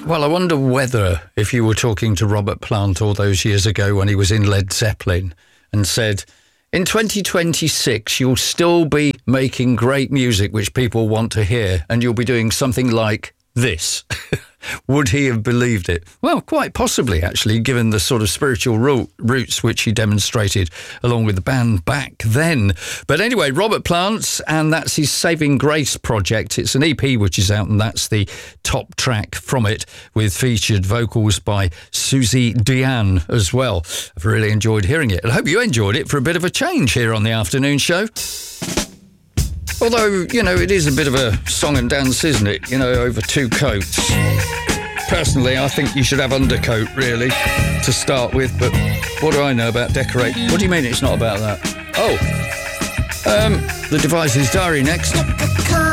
Well, I wonder whether if you were talking to Robert Plant all those years ago when he was in Led Zeppelin and said, in 2026, you'll still be making great music which people want to hear, and you'll be doing something like this. Would he have believed it? Well, quite possibly, actually, given the sort of spiritual roots which he demonstrated along with the band back then. But anyway, Robert Plant, and that's his Saving Grace project. It's an EP which is out, and that's the top track from it, with featured vocals by Susie Diane as well. I've really enjoyed hearing it. I hope you enjoyed it for a bit of a change here on the afternoon show. Although, you know, it is a bit of a song and dance, isn't it? You know, over two coats. Personally, I think you should have undercoat, really, to start with. But what do I know about decorate? What do you mean it's not about that? Oh, the Devices Diary next.